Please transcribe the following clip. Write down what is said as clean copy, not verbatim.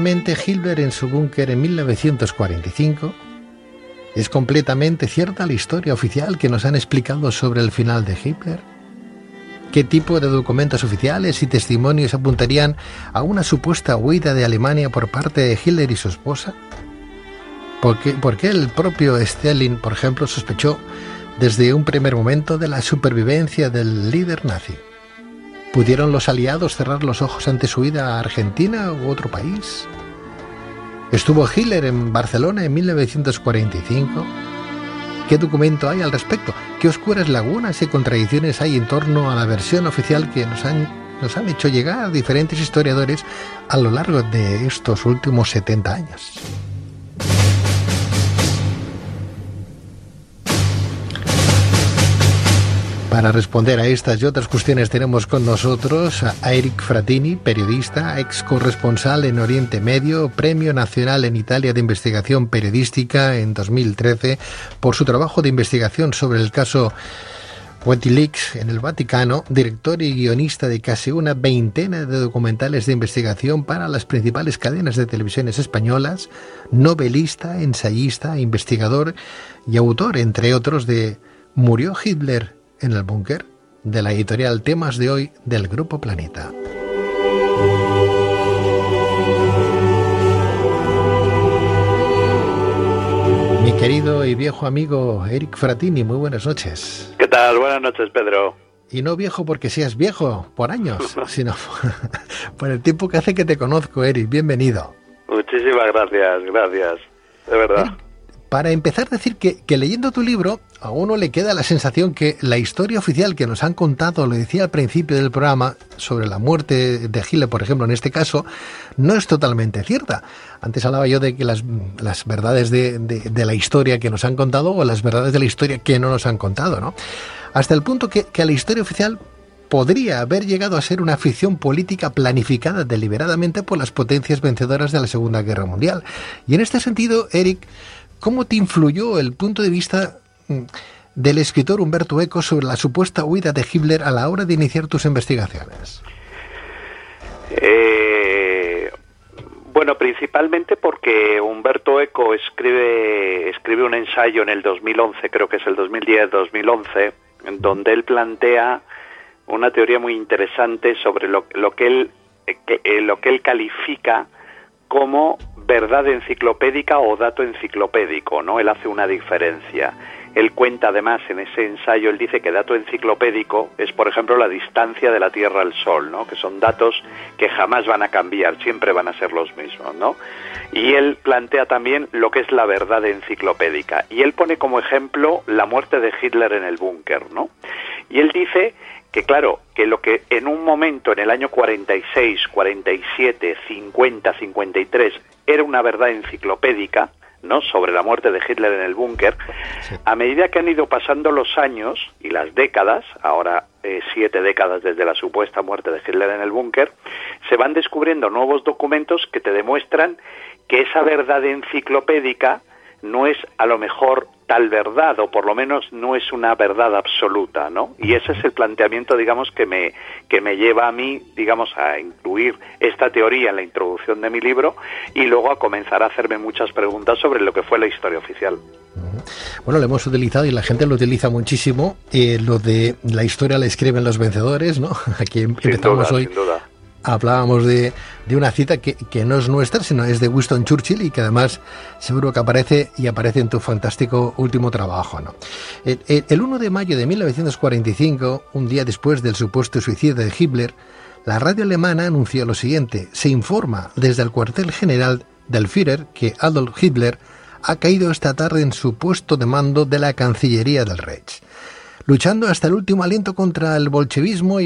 efectivamente Hitler en su búnker en 1945? ¿Es completamente cierta la historia oficial que nos han explicado sobre el final de Hitler? ¿Qué tipo de documentos oficiales y testimonios apuntarían a una supuesta huida de Alemania por parte de Hitler y su esposa? ¿Por qué el propio Stalin, por ejemplo, sospechó desde un primer momento de la supervivencia del líder nazi? ¿Pudieron los aliados cerrar los ojos ante su huida a Argentina u otro país? ¿Estuvo Hitler en Barcelona en 1945? ¿Qué documento hay al respecto? ¿Qué oscuras lagunas y contradicciones hay en torno a la versión oficial que nos han hecho llegar diferentes historiadores a lo largo de estos últimos 70 años? Para responder a estas y otras cuestiones tenemos con nosotros a Eric Frattini, periodista, ex corresponsal en Oriente Medio, Premio Nacional en Italia de Investigación Periodística en 2013 por su trabajo de investigación sobre el caso Wikileaks en el Vaticano, director y guionista de casi una veintena de documentales de investigación para las principales cadenas de televisiones españolas, novelista, ensayista, investigador y autor, entre otros, de ¿Murió Hitler en el búnker?, de la editorial Temas de Hoy del Grupo Planeta. Mi querido y viejo amigo Eric Frattini, muy buenas noches. ¿Qué tal? Buenas noches, Pedro. Y no viejo porque seas viejo por años, sino por el tiempo que hace que te conozco, Eric. Bienvenido. Muchísimas gracias, de verdad. Eric, para empezar, decir que leyendo tu libro, a uno le queda la sensación que la historia oficial que nos han contado, lo decía al principio del programa, sobre la muerte de Hitler, por ejemplo, en este caso, no es totalmente cierta. Antes hablaba yo de que las verdades de la historia que nos han contado o las verdades de la historia que no nos han contado, ¿no? Hasta el punto que la historia oficial podría haber llegado a ser una ficción política planificada deliberadamente por las potencias vencedoras de la Segunda Guerra Mundial. Y en este sentido, Eric, ¿cómo te influyó el punto de vista del escritor Umberto Eco sobre la supuesta huida de Hitler a la hora de iniciar tus investigaciones? Bueno, principalmente porque Umberto Eco escribe un ensayo en el 2011, creo que es el 2010-2011, en donde él plantea una teoría muy interesante sobre lo que él califica como verdad enciclopédica o dato enciclopédico, ¿no? Él hace una diferencia. Él cuenta además en ese ensayo, él dice que dato enciclopédico es, por ejemplo, la distancia de la Tierra al Sol, ¿no? Que son datos que jamás van a cambiar, siempre van a ser los mismos, ¿no? Y él plantea también lo que es la verdad enciclopédica. Y él pone como ejemplo la muerte de Hitler en el búnker, ¿no? Y él dice que, claro, que lo que en un momento, en el año 46, 47, 50, 53, era una verdad enciclopédica, ¿no?, sobre la muerte de Hitler en el búnker, sí, a medida que han ido pasando los años y las décadas, ahora 7 décadas desde la supuesta muerte de Hitler en el búnker, se van descubriendo nuevos documentos que te demuestran que esa verdad enciclopédica no es a lo mejor tal verdad, o por lo menos no es una verdad absoluta, ¿no? Y ese es el planteamiento, digamos, que me lleva a mí, digamos, a incluir esta teoría en la introducción de mi libro y luego a comenzar a hacerme muchas preguntas sobre lo que fue la historia oficial. Bueno, lo hemos utilizado y la gente lo utiliza muchísimo. Lo de la historia la escriben los vencedores, ¿no? Aquí empezamos hoy. Sin duda. Hablábamos de una cita que no es nuestra, sino es de Winston Churchill y que además seguro que aparece en tu fantástico último trabajo, ¿no? El 1 de mayo de 1945, un día después del supuesto suicidio de Hitler, la radio alemana anunció lo siguiente: se informa desde el cuartel general del Führer que Adolf Hitler ha caído esta tarde en su puesto de mando de la Cancillería del Reich, luchando hasta el último aliento contra el bolchevismo y